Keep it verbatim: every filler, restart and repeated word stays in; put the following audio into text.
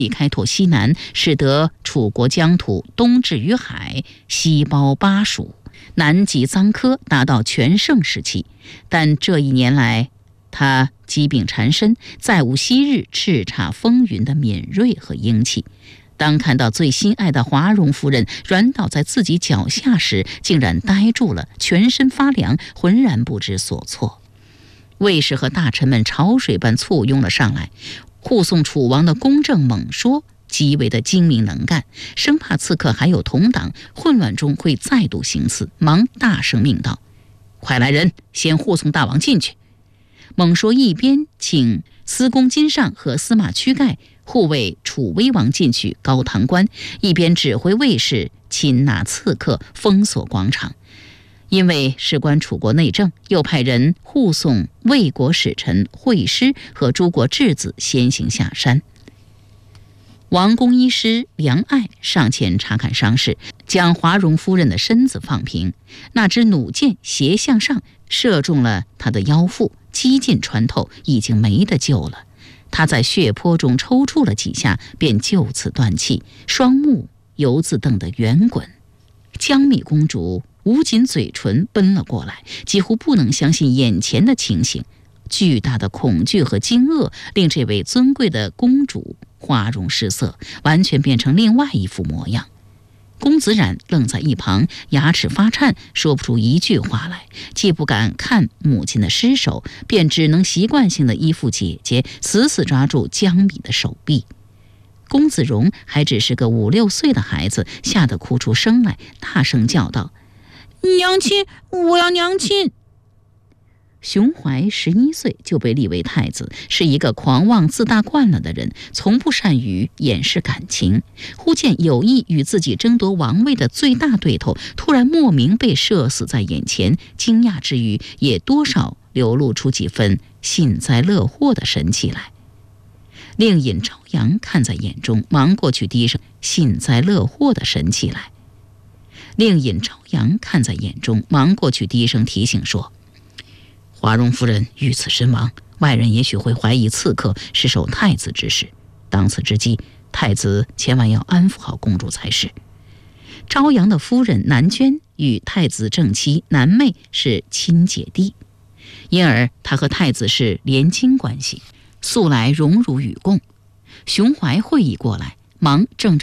以开拓西南，使得楚国疆土东至于海，西包巴蜀，南及臧科，达到全盛时期。但这一年来，他疾病缠身，再无昔日叱咤风云的敏锐和英气。当看到最心爱的华容夫人软倒在自己脚下时，竟然呆住了，全身发凉，浑然不知所措。卫士和大臣们潮水般簇拥了上来，护送楚王的公正猛说极为的精明能干，生怕刺客还有同党，混乱中会再度行刺，忙大声命道：“快来人，先护送大王进去。”猛说一边请司功金尚和司马屈盖护卫楚威王进去高堂关，一边指挥卫士擒拿刺客，封锁广场。因为事关楚国内政，又派人护送魏国使臣惠师和诸国质子先行下山。王公医师梁爱上前查看伤势，将华容夫人的身子放平，那支弩箭斜向上射中了她的腰腹，几近穿透，已经没得救了。他在血泊中抽搐了几下，便就此断气，双目犹自瞪得圆滚。江密公主捂紧嘴唇奔了过来，几乎不能相信眼前的情形。巨大的恐惧和惊愕令这位尊贵的公主花容失色，完全变成另外一副模样。公子冉愣在一旁，牙齿发颤，说不出一句话来，既不敢看母亲的尸首，便只能习惯性的依附姐姐，死死抓住江米的手臂。公子荣还只是个五六岁的孩子，吓得哭出声来，大声叫道：“娘亲，我要娘亲！”熊怀十一岁就被立为太子，是一个狂妄自大惯了的人，从不善于掩饰感情。忽见有意与自己争夺王位的最大对头突然莫名被射死在眼前，惊讶之余也多少流露出几分幸灾乐祸的神气来。令尹朝阳看在眼中，忙过去低声幸灾乐祸的神气来。令尹朝阳看在眼中，忙过去低声提醒说：“华容夫人遇刺身亡，外人也许会怀疑刺客是受太子指使，当此之际，太子千万要安抚好公主才是。”朝阳的夫人南娟与太子正妻南妹是亲姐弟，因而她和太子是连亲关系，素来荣辱与共。熊怀会意过来，忙正